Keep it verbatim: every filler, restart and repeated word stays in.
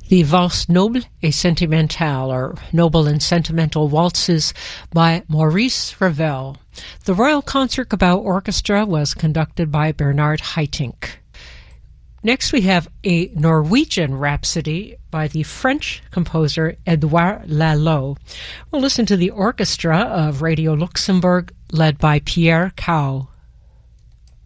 the Valse Noble et Sentimentale, or Noble and Sentimental Waltzes, by Maurice Ravel. The Royal Concertgebouw Orchestra was conducted by Bernard Haitink. Next we have a Norwegian Rhapsody by the French composer Edouard Lalo. We'll listen to the orchestra of Radio Luxembourg, led by Pierre Cao.